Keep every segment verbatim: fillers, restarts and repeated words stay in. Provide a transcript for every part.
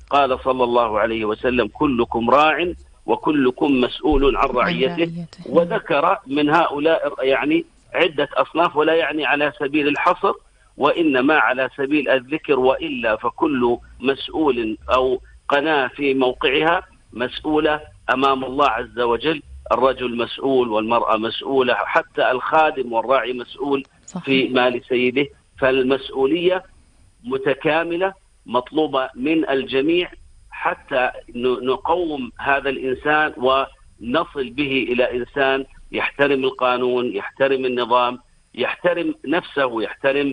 قال صلى الله عليه وسلم: كلكم راع وكلكم مسؤول عن رعيته. وذكر من هؤلاء يعني عدة أصناف، ولا يعني على سبيل الحصر وإنما على سبيل الذكر، وإلا فكل مسؤول أو قناة في موقعها مسؤولة أمام الله عز وجل. الرجل مسؤول والمرأة مسؤولة، حتى الخادم والراعي مسؤول في مال سيده. فالمسؤولية متكاملة مطلوبة من الجميع حتى نقوم هذا الإنسان ونصل به إلى إنسان يحترم القانون، يحترم النظام، يحترم نفسه، يحترم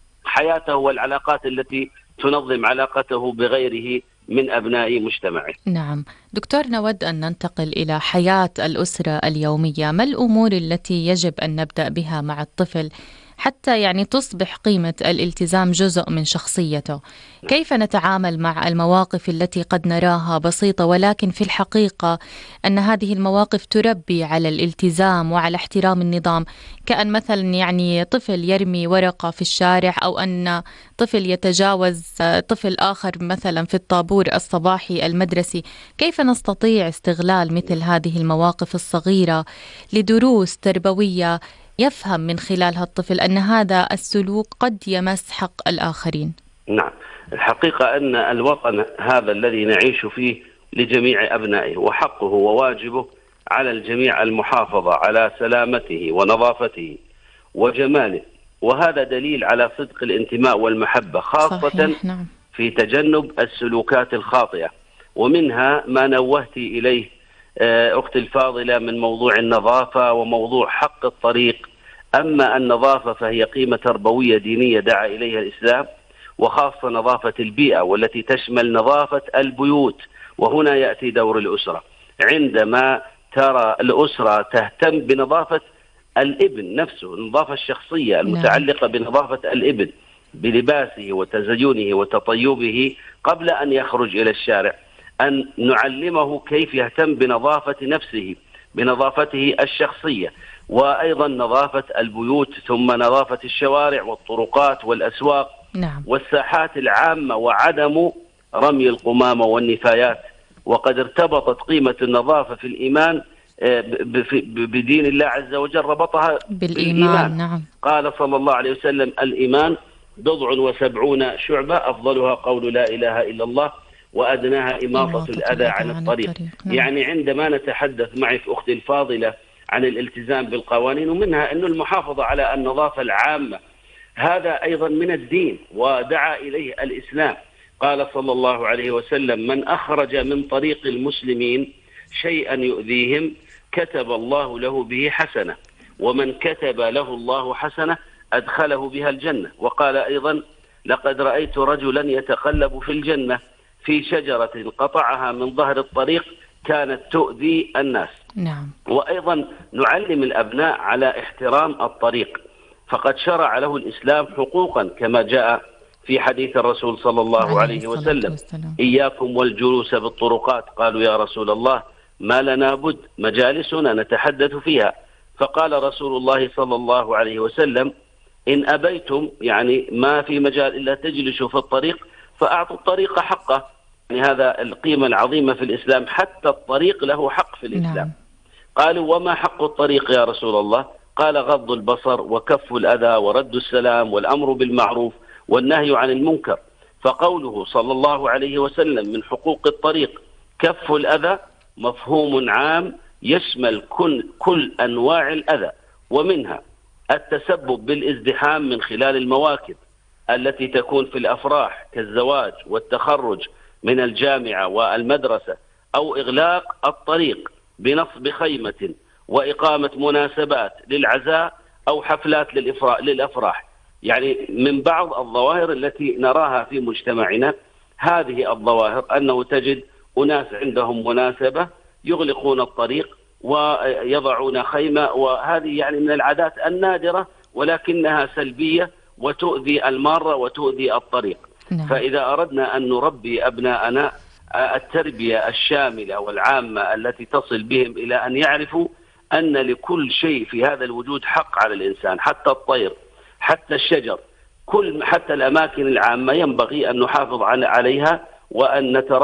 حياته والعلاقات التي تنظم علاقته بغيره من أبناء مجتمعه. نعم دكتور، نود أن ننتقل إلى حياة الأسرة اليومية. ما الأمور التي يجب أن نبدأ بها مع الطفل حتى يعني تصبح قيمة الالتزام جزء من شخصيته؟ كيف نتعامل مع المواقف التي قد نراها بسيطة ولكن في الحقيقة أن هذه المواقف تربي على الالتزام وعلى احترام النظام، كأن مثلا يعني طفل يرمي ورقة في الشارع، أو أن طفل يتجاوز طفل آخر مثلا في الطابور الصباحي المدرسي. كيف نستطيع استغلال مثل هذه المواقف الصغيرة لدروس تربوية يفهم من خلالها الطفل أن هذا السلوك قد يمس حق الآخرين؟ نعم، الحقيقة أن الوطن هذا الذي نعيش فيه لجميع أبنائه، وحقه وواجبه على الجميع المحافظة على سلامته ونظافته وجماله، وهذا دليل على صدق الانتماء والمحبة، خاصة نعم. في تجنب السلوكات الخاطئة. ومنها ما نوهت إليه أختي الفاضلة من موضوع النظافة وموضوع حق الطريق. أما النظافة فهي قيمة تربوية دينية دعا إليها الإسلام، وخاصة نظافة البيئة والتي تشمل نظافة البيوت. وهنا يأتي دور الأسرة، عندما ترى الأسرة تهتم بنظافة الابن نفسه، النظافة الشخصية المتعلقة بنظافة الابن بلباسه وتزينه وتطيبه قبل أن يخرج إلى الشارع، أن نعلمه كيف يهتم بنظافة نفسه، بنظافته الشخصية، وأيضا نظافة البيوت، ثم نظافة الشوارع والطرقات والأسواق نعم. والساحات العامة، وعدم رمي القمامة والنفايات. وقد ارتبطت قيمة النظافة في الإيمان بدين الله عز وجل، ربطها بالإيمان, بالإيمان. نعم. قال صلى الله عليه وسلم: الإيمان بضع وسبعون شعبة أفضلها قول لا إله إلا الله وأدناها إماطة الأذى عن الطريق. نعم. يعني عندما نتحدث معي في أختي الفاضلة عن الالتزام بالقوانين، ومنها أن المحافظة على النظافة العامة، هذا أيضا من الدين ودعا إليه الإسلام. قال صلى الله عليه وسلم: من أخرج من طريق المسلمين شيئا يؤذيهم كتب الله له به حسنة، ومن كتب له الله حسنة أدخله بها الجنة. وقال أيضا: لقد رأيت رجلا يتقلب في الجنة في شجرة قطعها من ظهر الطريق كانت تؤذي الناس. نعم. وأيضا نعلم الأبناء على احترام الطريق، فقد شرع له الإسلام حقوقا كما جاء في حديث الرسول صلى الله عليه وسلم: إياكم والجلوس بالطرقات. قالوا: يا رسول الله ما لنا بد، مجالسنا نتحدث فيها. فقال رسول الله صلى الله عليه وسلم: إن أبيتم، يعني ما في مجال إلا تجلسوا في الطريق، فأعطوا الطريق حقه. يعني هذا القيمة العظيمة في الإسلام، حتى الطريق له حق في الإسلام. نعم. قالوا: وما حق الطريق يا رسول الله؟ قال: غض البصر وكف الأذى ورد السلام والأمر بالمعروف والنهي عن المنكر. فقوله صلى الله عليه وسلم من حقوق الطريق كف الأذى مفهوم عام يشمل كل, كل أنواع الأذى، ومنها التسبب بالازدحام من خلال المواكب التي تكون في الأفراح كالزواج والتخرج من الجامعة والمدرسة، أو إغلاق الطريق بنصب خيمة وإقامة مناسبات للعزاء أو حفلات للأفراح. يعني من بعض الظواهر التي نراها في مجتمعنا هذه الظواهر، أنه تجد أناس عندهم مناسبة يغلقون الطريق ويضعون خيمة، وهذه يعني من العادات النادرة ولكنها سلبية وتؤذي المارة وتؤذي الطريق. نعم. فإذا أردنا أن نربي أبناءنا التربية الشاملة والعامة التي تصل بهم إلى أن يعرفوا أن لكل شيء في هذا الوجود حق على الإنسان، حتى الطير، حتى الشجر، كل حتى الأماكن العامة ينبغي أن نحافظ عليها وأن نتربى